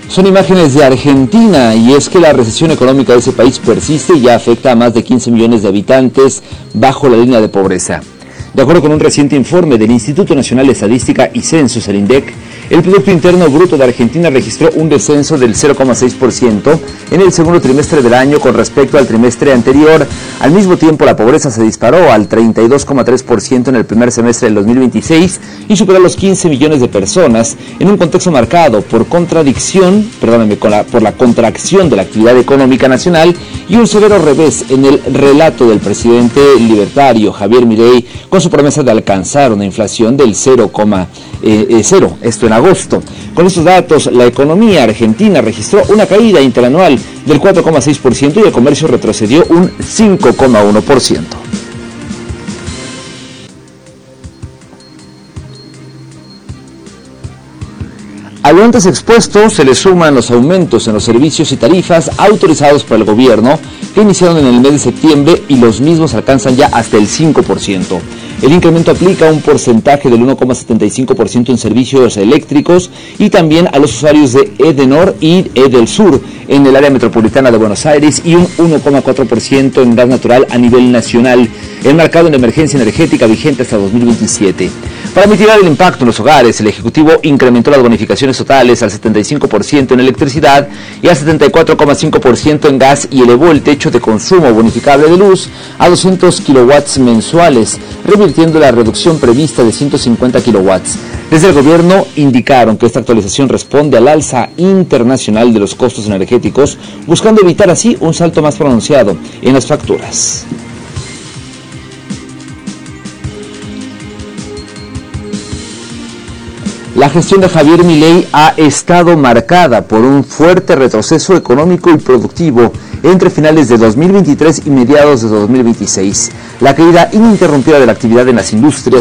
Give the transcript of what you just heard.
Son imágenes de Argentina, y es que la recesión económica de ese país persiste y ya afecta a más de 15 millones de habitantes bajo la línea de pobreza. De acuerdo con un reciente informe del Instituto Nacional de Estadística y Censos, el INDEC, el Producto Interno Bruto de Argentina registró un descenso del 0,6% en el segundo trimestre del año con respecto al trimestre anterior. Al mismo tiempo, la pobreza se disparó al 32,3% en el primer semestre del 2026 y superó los 15 millones de personas en un contexto marcado por por la contracción de la actividad económica nacional y un severo revés en el relato del presidente libertario Javier Milei con su promesa de alcanzar una inflación del 0,0, esto en agosto. Con estos datos, la economía argentina registró una caída interanual del 4,6% y el comercio retrocedió un 5,1%. A lo antes expuesto se le suman los aumentos en los servicios y tarifas autorizados por el gobierno que iniciaron en el mes de septiembre y los mismos alcanzan ya hasta el 5%. El incremento aplica un porcentaje del 1,75% en servicios eléctricos y también a los usuarios de Edenor y Edelsur en el área metropolitana de Buenos Aires y un 1,4% en gas natural a nivel nacional, enmarcado en la emergencia energética vigente hasta 2027. Para mitigar el impacto en los hogares, el Ejecutivo incrementó las bonificaciones totales al 75% en electricidad y al 74,5% en gas y elevó el techo de consumo bonificable de luz a 200 kilowatts mensuales, revirtiendo la reducción prevista de 150 kilowatts. Desde el gobierno indicaron que esta actualización responde al alza internacional de los costos energéticos, buscando evitar así un salto más pronunciado en las facturas. La gestión de Javier Milei ha estado marcada por un fuerte retroceso económico y productivo entre finales de 2023 y mediados de 2026. La caída ininterrumpida de la actividad en las industrias